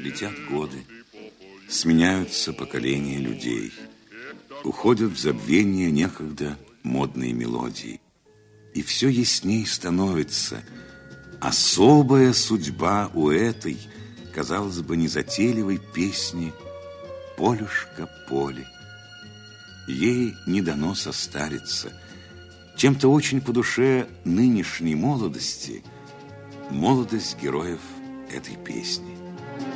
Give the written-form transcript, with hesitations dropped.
летят годы, сменяются поколения людей, уходят в забвение некогда модные мелодии. И все ясней становится особая судьба у этой, казалось бы, незатейливой песни «Полюшка, поле». Ей не дано состариться. Чем-то очень по душе нынешней молодости молодость героев этой песни.